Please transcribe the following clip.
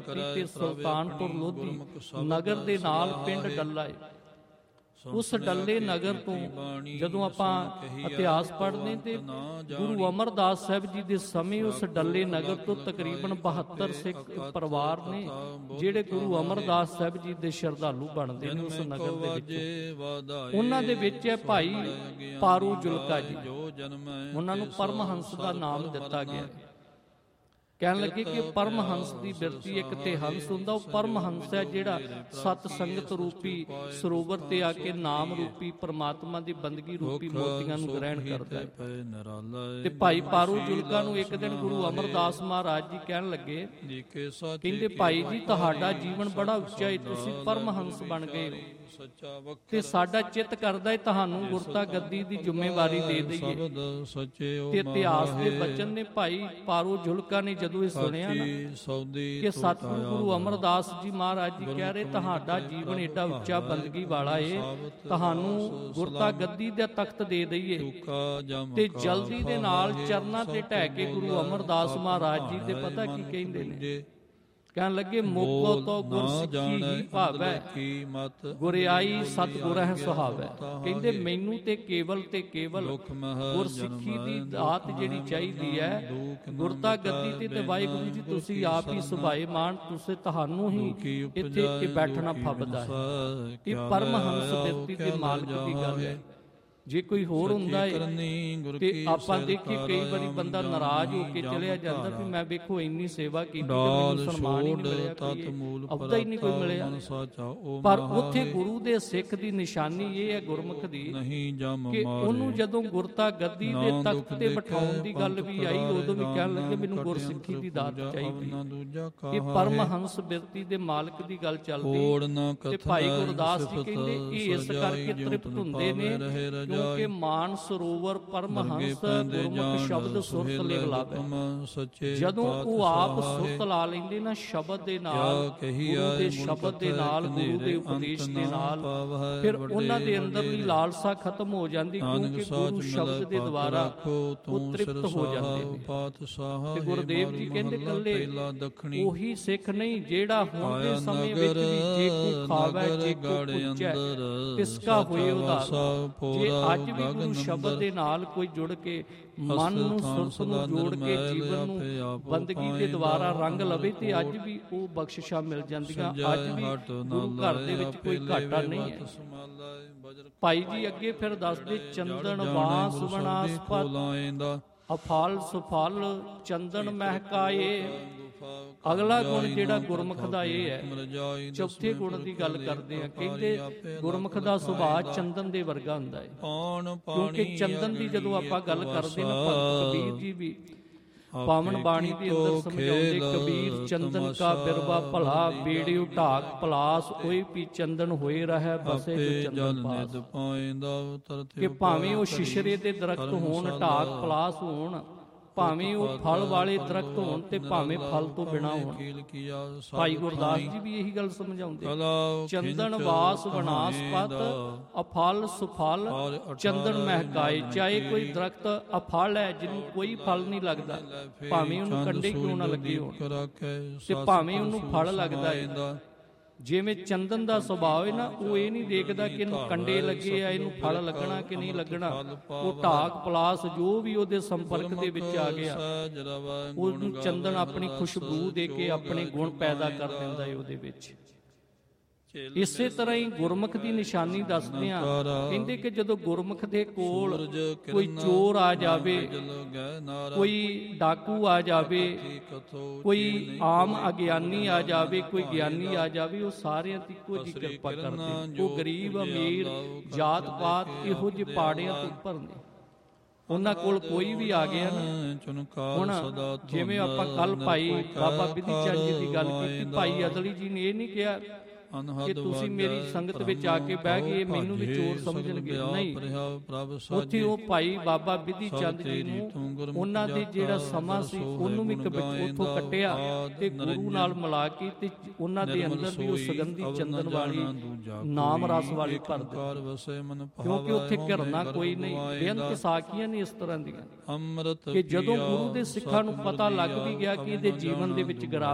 ਕੀਤੀ ਤੇ ਸੁਲਤਾਨਪੁਰ ਲੋਧੀ ਨਗਰ ਦੇ ਨਾਲ ਪਿੰਡ ਡੱਲਾ ਏ। ਉਸ ਡੱਲੇ ਨਗਰ ਤੋਂ ਜਦੋਂ ਆਪਾਂ ਇਤਿਹਾਸ ਪੜ੍ਹਦੇ ਤੇ ਗੁਰੂ ਅਮਰਦਾਸ ਸਾਹਿਬ ਜੀ ਦੇ ਸਮੇਂ ਉਸ ਡੱਲੇ ਨਗਰ ਤੋਂ ਤਕਰੀਬਨ 72 ਸਿੱਖ ਪਰਿਵਾਰ ਨੇ ਜਿਹੜੇ ਗੁਰੂ ਅਮਰਦਾਸ ਸਾਹਿਬ ਜੀ ਦੇ ਸ਼ਰਧਾਲੂ ਬਣਦੇ ਨੇ ਉਸ ਨਗਰ ਦੇ ਵਿੱਚ। ਉਹਨਾਂ ਦੇ ਵਿੱਚ ਹੈ ਭਾਈ ਪਾਰੂ ਜੁਲਕਾ ਜੀ, ਉਹਨਾਂ ਨੂੰ ਪਰਮਹੰਸ ਦਾ ਨਾਮ ਦਿੱਤਾ ਗਿਆ। ਕਹਿਣ ਲੱਗੇ ਕਿ ਪਰਮਹੰਸ ਦੀ ਬਿਰਤੀ ਇੱਕ ਤੇ ਹੰਸ ਹੁੰਦਾ, ਉਹ ਪਰਮਹੰਸ ਹੈ ਜਿਹੜਾ ਸਤ ਸੰਗਤ ਰੂਪੀ ਸਰੋਵਰ ਤੇ ਆ ਕੇ ਨਾਮ ਰੂਪੀ ਪਰਮਾਤਮਾ ਦੀ ਬੰਦਗੀ ਰੂਪੀ ਮੋਤੀਆਂ ਨੂੰ ਗ੍ਰਹਿਣ ਕਰਦਾ ਹੈ। ਤੇ ਭਾਈ ਪਾਰੂ ਜੁਲਕਾ ਨੂੰ ਇੱਕ ਦਿਨ ਗੁਰੂ ਅਮਰਦਾਸ ਮਹਾਰਾਜ ਜੀ ਕਹਿਣ ਲੱਗੇ, ਕਹਿੰਦੇ ਭਾਈ ਜੀ ਤੁਹਾਡਾ ਜੀਵਨ ਬੜਾ ਉੱਚਾ ਹੈ, ਤੁਸੀਂ ਪਰਮਹੰਸ ਬਣ ਗਏ ਹੋ ਤੇ ਸਾਡਾ ਚਿੱਤ ਕਰਦਾ ਹੈ ਤੁਹਾਨੂੰ ਗੁਰਤਾ ਗੱਦੀ ਦੀ ਜ਼ਿੰਮੇਵਾਰੀ ਦੇ ਦਈਏ। ਤੇ ਇਤਿਹਾਸ ਦੇ ਬਚਨ ਨੇ ਭਾਈ ਪਾਰੂ ਜੁਲਕਾ ਨੇ ਜਦੋਂ ਇਹ ਸੁਣਿਆ ਨਾ ਕਿ ਸਤਿਗੁਰੂ ਗੁਰੂ ਅਮਰਦਾਸ ਜੀ ਮਹਾਰਾਜ ਜੀ ਕਹਿ ਰਹੇ ਤੁਹਾਡਾ ਜੀਵਨ ਏਡਾ ਉੱਚਾ ਬੰਦਗੀ ਵਾਲਾ ਏ, ਤੁਹਾਨੂੰ ਗੁਰਤਾ ਗੱਦੀ ਦਾ ਤਖਤ ਦੇ ਦਈਏ, ਤੇ ਜਲਦੀ ਦੇ ਨਾਲ ਚਰਨਾਂ ਤੇ ਢਹਿ ਕੇ ਗੁਰੂ ਅਮਰਦਾਸ ਮਹਾਰਾਜ ਜੀ ਦੇ ਪਤਾ ਕੀ ਕਹਿੰਦੇ ਨੇ, ਕਹਿਣ ਲੱਗੇ ਮੋਕੋ ਤੋਂ ਗੁਰਸਿੱਖੀ ਹੀ ਭਾਵੈ ਗੁਰਿਆਈ ਸਤਿਗੁਰਹਿ ਸੁਹਾਵੈ। ਕਹਿੰਦੇ ਮੈਨੂੰ ਤੇ ਕੇਵਲ ਗੁਰਸਿੱਖੀ ਦੀ ਦਾਤ ਜਿਹੜੀ ਚਾਹੀਦੀ ਹੈ, ਗੁਰਤਾ ਗੱਦੀ ਤੇ ਵਾਹਿਗੁਰੂ ਜੀ ਤੁਸੀਂ ਆਪ ਹੀ ਸੁਭਾਏ ਮਾਨ, ਤੁਸੀਂ ਤੁਹਾਨੂੰ ਹੀ ਇੱਥੇ ਬੈਠਣਾ ਫੱਬਦਾ ਹੈ। ਇਹ ਪਰਮਹੰਸ ਬਿਰਤੀ ਦੇ ਮਾਲਕ ਦੀ ਗੱਲ ਹੈ। ਜੇ ਕੋਈ ਹੋਰ ਹੁੰਦਾ ਹੈ ਤੇ ਆਪਾਂ ਦੇਖੀਏ ਕਈ ਵਾਰੀ ਬੰਦਾ ਨਾਰਾਜ਼ ਹੋ ਕੇ ਚਲਿਆ ਜਾਂਦਾ ਵੀ ਮੈਂ ਵੇਖੋ ਇੰਨੀ ਸੇਵਾ ਕੀਤੀ ਤੇ ਮੈਨੂੰ ਸਨਮਾਨ ਹੀ ਨਹੀਂ ਮਿਲਿਆ, ਅਹੁਦਾ ਹੀ ਨਹੀਂ ਕੋਈ ਮਿਲਿਆ। ਪਰ ਉੱਥੇ ਗੁਰੂ ਦੇ ਸਿੱਖ ਦੀ ਨਿਸ਼ਾਨੀ ਇਹ ਹੈ ਗੁਰਮੁਖ ਦੀ ਕਿ ਉਹਨੂੰ ਜਦੋਂ ਗੁਰਤਾ ਗੱਦੀ ਦੇ ਤਖਤ ਤੇ ਬਿਠਾਉਣ ਦੀ ਗੱਲ ਵੀ ਆਈ, ਉਦੋਂ ਵੀ ਕਹਿਣ ਲੱਗੇ ਮੈਨੂੰ ਗੁਰਸਿੱਖੀ ਦੀ ਦਾਤ ਚਾਹੀਦੀ। ਇਹ ਪਰਮਹੰਸ ਬਿਰਤੀ ਦੇ ਮਾਲਕ ਦੀ ਗੱਲ ਚੱਲਦੀ। ਤੇ ਭਾਈ ਗੁਰਦਾਸ ਜੀ ਕਹਿੰਦੇ ਇਹ ਇਸ ਕਰਕੇ ਤ੍ਰਿਪਤ ਹੁੰਦੇ ਨੇ ਕਿਉਂਕਿ ਮਾਨ ਸਰੋਵਰ ਪਰਮਹੰਸ ਗੁਰਮੁਖ ਸ਼ਬਦ ਸੁਰਤ ਲਿਵ ਲਾਵੇ। ਜਦੋਂ ਉਹ ਆਪ ਸੁਰਤ ਲਾ ਲੈਂਦੇ ਨਾ ਸ਼ਬਦ ਦੇ ਨਾਲ, ਗੁਰੂ ਦੇ ਸ਼ਬਦ ਦੇ ਨਾਲ, ਗੁਰੂ ਦੇ ਉਪਦੇਸ਼ ਦੇ ਨਾਲ, ਫਿਰ ਉਹਨਾਂ ਦੇ ਅੰਦਰਲੀ ਲਾਲਸਾ ਖਤਮ ਹੋ ਜਾਂਦੀ ਕਿਉਂਕਿ ਗੁਰੂ ਸ਼ਬਦ ਦੇ ਦੁਆਰਾ ਉਹ ਤ੍ਰਿਪਤ ਹੋ ਜਾਂਦੇ ਨੇ। ਤੇ ਗੁਰਦੇਵ ਜੀ ਕਹਿੰਦੇ ਕੱਲੇ ਉਹੀ ਸਿੱਖ ਨਹੀਂ ਜਿਹੜਾ ਹੁਣ ਦੇ ਸਮੇਂ ਵਿੱਚ ਵੀ ਜੇ ਕੋ ਖਾਵੇ ਜੇ ਕੋ ਪੁੱਛੈ ਤਿਸਕਾ ਹੋਏ ਉਧਾਰ। ਜੇ ਅੱਜ ਵੀ ਗੁਰੂ ਸ਼ਬਦ ਦੇ ਨਾਲ ਕੋਈ ਜੁੜ ਕੇ ਮਨ ਨੂੰ ਸੁਰਤ ਨੂੰ ਜੋੜ ਕੇ ਜੀਵਨ ਨੂੰ ਬੰਦਗੀ ਦੇ ਦੁਆਰਾ ਰੰਗ ਲਵੇ ਤੇ ਅੱਜ ਵੀ ਉਹ ਬਖਸ਼ਿਸ਼ਾਂ ਮਿਲ ਜਾਂਦੀਆਂ। ਅੱਜ ਵੀ ਗੁਰੂ ਘਰ ਦੇ ਵਿੱਚ ਕੋਈ ਘਾਟਾ ਨਹੀਂ ਹੈ। ਭਾਈ ਜੀ ਅੱਗੇ ਫਿਰ ਦੱਸਦੇ ਚੰਦਨ ਵਾਸ ਵਨਾਸਪਤ ਅਫਲ ਸੁਫਲ ਚੰਦਨ ਮਹਿਕਾਏ। ਅਗਲਾ ਗੁਣ ਜਿਹੜਾ ਗੁਰਮੁਖ ਦਾ ਇਹ ਹੈ, ਚੌਥੇ ਗੁਣ ਦੀ ਗੱਲ ਕਰਦੇ ਆ, ਕਹਿੰਦੇ ਗੁਰਮੁਖ ਦਾ ਸੁਭਾਅ ਚੰਦਨ ਦੇ ਵਰਗਾ ਹੁੰਦਾ ਹੈ। ਕਿਉਂਕਿ ਚੰਦਨ ਦੀ ਜਦੋਂ ਆਪਾਂ ਗੱਲ ਕਰਦੇ ਨਾ, ਭਗਤ ਕਬੀਰ ਜੀ ਵੀ ਪਾਵਨ ਬਾਣੀ ਦੇ ਅੰਦਰ ਸਮਝਾਉਂਦੇ, ਕਬੀਰ ਚੰਦਨ ਕਾ ਬਿਰਵਾ ਭਲਾ ਬੇੜਿਉ ਢਾਕ ਪਲਾਸ ਓਏ ਪੀ ਚੰਦਨ ਹੋਏ ਰਹਿ ਬਸੇ ਜੋ ਚੰਦਨ ਪਾਸ। ਕਿ ਭਾਵੇਂ ਉਹ ਸ਼ਿਸ਼ਰੇ ਦੇ ਦਰਖਤ ਹੋਣ, ਢਾਕ ਪਲਾਸ ਹੋਣ, ਭਾਵੇਂ ਉਹ ਫਲ ਵਾਲੇ ਦਰਖਤ ਹੋਣ ਤੇ ਭਾਵੇਂ ਫਲ ਤੋਂ ਬਿਨਾਂ ਹੋਣ। ਭਾਈ ਗੁਰਦਾਸ ਜੀ ਵੀ ਇਹੀ ਗੱਲ ਸਮਝਾਉਂਦੇ, ਚੰਦਨ ਵਾਸ ਵਨਾਸਪਤ ਅਫਲ ਸੁਫਲ ਚੰਦਨ ਮਹਿਕਾਏ। ਚਾਹੇ ਕੋਈ ਦਰਖਤ ਅਫਲ ਹੈ ਜਿਹਨੂੰ ਕੋਈ ਫਲ ਨਹੀਂ ਲੱਗਦਾ, ਭਾਵੇਂ ਉਹਨੂੰ ਕੰਡੇ ਕਿਉਂ ਨਾ ਲੱਗੇ ਹੋਣ, ਤੇ ਭਾਵੇਂ ਉਹਨੂੰ ਫਲ ਲੱਗਦਾ ਹੈ। ਜਿਵੇਂ ਚੰਦਨ ਦਾ ਸੁਭਾਅ ਹੈ ਨਾ, ਉਹ ਇਹ ਨਹੀਂ ਦੇਖਦਾ ਕਿ ਇਹਨੂੰ ਕੰਡੇ ਲੱਗੇ ਆ, ਇਹਨੂੰ ਫਲ ਲੱਗਣਾ ਕਿ ਨਹੀਂ ਲੱਗਣਾ। ਉਹ ਢਾਕ ਪਲਾਸ ਜੋ ਵੀ ਉਹਦੇ ਸੰਪਰਕ ਦੇ ਵਿੱਚ ਆ ਗਿਆ, ਉਹਨੂੰ ਚੰਦਨ ਆਪਣੀ ਖੁਸ਼ਬੂ ਦੇ ਕੇ ਆਪਣੇ ਗੁਣ ਪੈਦਾ ਕਰ ਦਿੰਦਾ ਹੈ ਉਹਦੇ ਵਿੱਚ। ਇਸੇ ਤਰ੍ਹਾਂ ਹੀ ਗੁਰਮੁਖ ਦੀ ਨਿਸ਼ਾਨੀ ਦੱਸਦੇ ਆ, ਕਹਿੰਦੇ ਕਿ ਜਦੋਂ ਗੁਰਮੁਖ ਦੇ ਕੋਲ ਕੋਈ ਚੋਰ ਆ ਜਾਵੇ, ਕੋਈ ਡਾਕੂ ਆ ਜਾਵੇ, ਕੋਈ ਆਮ ਅਗਿਆਨੀ ਆ ਜਾਵੇ, ਕੋਈ ਗਿਆਨੀ ਆ ਜਾਵੇ, ਉਹ ਸਾਰਿਆਂ ਦੀ ਇੱਕੋ ਜਿਹੀ ਕਿਰਪਾ ਕਰਦੇ। ਉਹ ਗਰੀਬ ਅਮੀਰ ਜਾਤ ਪਾਤ ਇਹੋ ਜਿਹੇ ਪਾੜਿਆਂ ਤੋਂ ਉੱਪਰ ਨੇ। ਉਹਨਾਂ ਕੋਲ ਕੋਈ ਵੀ ਆ ਗਿਆ ਨਾ, ਹੁਣ ਜਿਵੇਂ ਆਪਾਂ ਕੱਲ ਭਾਈ ਬਾਬਾ ਬਿਧੀ ਚੰਦ ਜੀ ਦੀ ਗੱਲ ਕੀਤੀ, ਭਾਈ ਅਦਲੀ ਜੀ ਨੇ ਇਹ ਨਹੀਂ ਕਿਹਾ ਕਿ ਤੁਸੀਂ ਮੇਰੀ ਸੰਗਤ ਵਿੱਚ ਆ ਕੇ ਬਹਿ ਗਏ ਮੈਨੂੰ ਵੀ ਚੋਰ ਸਮਝਣਗੇ, ਨਹੀਂ। ਉੱਥੇ ਉਹ ਭਾਈ ਬਾਬਾ ਬਿਧੀ ਚੰਦ ਜੀ ਨੂੰ ਉਹਨਾਂ ਦੇ ਜਿਹੜਾ ਸਮਾਂ ਸੀ ਉਹਨੂੰ ਵੀ ਉੱਥੋਂ ਕੱਟਿਆ ਤੇ ਗੁਰੂ ਨਾਲ ਮਿਲਾ ਕੇ ਤੇ ਉਹਨਾਂ ਦੇ ਅੰਦਰ ਵੀ ਉਹ ਸੁਗੰਧੀ ਚੰਦਨ ਵਾਲੀ ਨਾਮ ਰਸ ਵਾਲੀ ਭਰ ਦਿੱਤੀ। ਕਿਉਂਕਿ ਉੱਥੇ ਘਿਰਨਾ ਕੋਈ ਨਹੀਂ। ਬੇਅੰਤ ਸਾਖੀਆਂ ਨੇ ਇਸ ਤਰ੍ਹਾਂ ਦੀਆਂ ਕਿ ਜਦੋਂ ਗੁਰੂ ਦੇ ਸਿੱਖਾਂ ਨੂੰ ਪਤਾ ਲੱਗ ਵੀ ਗਿਆ ਕਿ ਇਹਦੇ ਜੀਵਨ ਦੇ ਵਿੱਚ